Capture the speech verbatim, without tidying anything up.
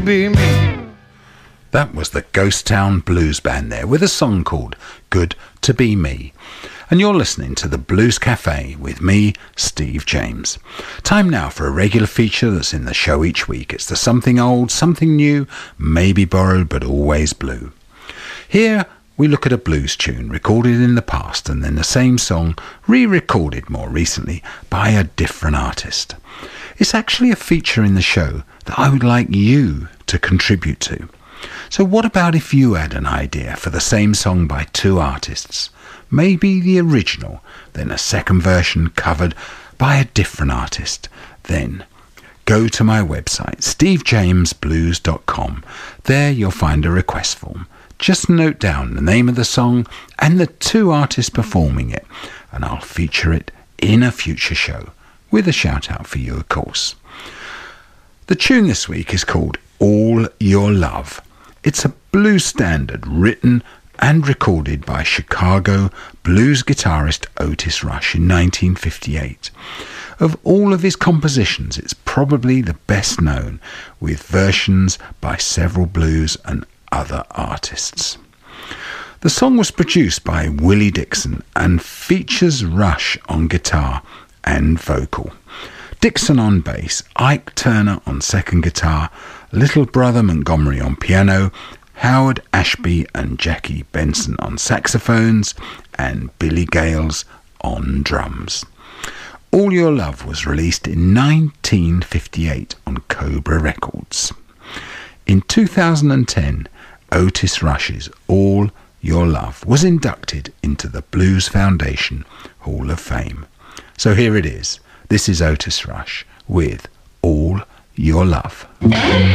be me. That was the Ghost Town Blues Band there with a song called Good to Be Me. And you're listening to the Blues Cafe with me, Steve James. Time now for a regular feature that's in the show each week. It's the something old, something new, maybe borrowed but always blue. Here we look at a blues tune recorded in the past and then the same song re-recorded more recently by a different artist. It's actually a feature in the show that I would like you to contribute to. So what about if you had an idea for the same song by two artists? Maybe the original, then a second version covered by a different artist. Then go to my website, steve james blues dot com. There you'll find a request form. Just note down the name of the song and the two artists performing it, and I'll feature it in a future show, with a shout out for you, of course. The tune this week is called All Your Love. It's a blues standard written and recorded by Chicago blues guitarist Otis Rush in nineteen fifty-eight. Of all of his compositions, it's probably the best known, with versions by several blues and other artists. The song was produced by Willie Dixon and features Rush on guitar and vocal, Dixon on bass, Ike Turner on second guitar, Little Brother Montgomery on piano, Howard Ashby and Jackie Benson on saxophones, and Billy Gales on drums. All Your Love was released in nineteen fifty-eight on Cobra Records. In two thousand ten, Otis Rush's All Your Love was inducted into the Blues Foundation Hall of Fame. So here it is. This is Otis Rush with All Your Love.